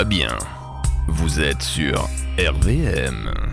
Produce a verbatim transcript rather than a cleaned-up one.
va bien. Vous êtes sur R V M.